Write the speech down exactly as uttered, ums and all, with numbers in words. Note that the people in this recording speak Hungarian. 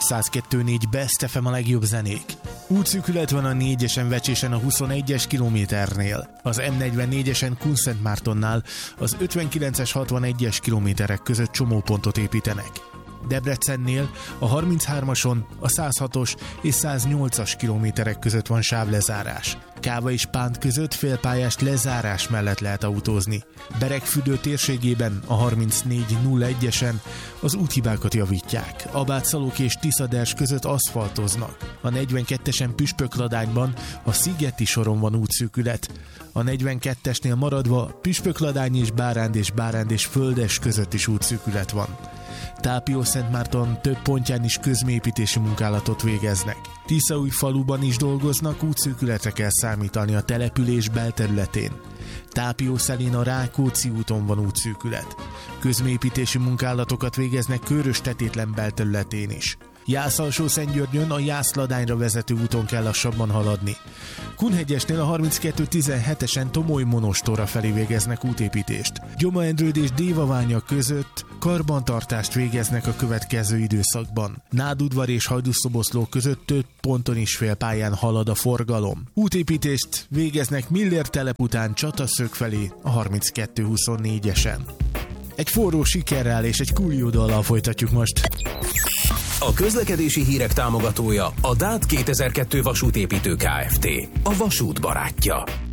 száz kettő négy Best ef em a legjobb zenék. Útszűkület van a négyesen Vecsésen a huszonegyes kilométernél, az em negyvennégyesen Kunszentmártonnál, az ötvenkilences hatvanegyes kilométerek között csomópontot építenek. Debrecennél a harminchármason, a száz hatos és száz nyolcas kilométerek között van sávlezárás. Káva és Pánt között félpályás lezárás mellett lehet autózni. Beregfürdő térségében a harmincnégy nulla egyesen az úthibákat javítják. Abátszalók és Tiszaders között aszfaltoznak. A negyvenkettesen Püspökladányban a Szigeti soron van útszűkület. A negyvenkettesnél maradva Püspökladány és Báránd és Báránd és Földes között is útszűkület van. Tápió-Szentmárton több pontján is közműépítési munkálatot végeznek. Tiszaújfaluban is dolgoznak, útszűkületre kell számítani a település belterületén. Tápió-Szelén a Rákóczi úton van útszűkület. Közműépítési munkálatokat végeznek Körös-Tetétlen belterületén is. Jász-Alsó-Szentgyörgyön a Jász-Ladányra vezető úton kell lassabban haladni. Kunhegyesnél a harminckettő tizenhetesen Tomoly-Monostorra felé végeznek útépítést. Gyoma-Endrőd és Dévaványa között karbantartást végeznek a következő időszakban. Nádudvar és Hajdúszoboszló között több ponton is félpályán halad a forgalom. Útépítést végeznek Millér telep után Csataszög felé a harminckettő huszonnégyesen. Egy forró sikerrel és egy cool dallal folytatjuk most. A közlekedési hírek támogatója a dát kétezer-kettő vasútépítő Kft. A vasút barátja.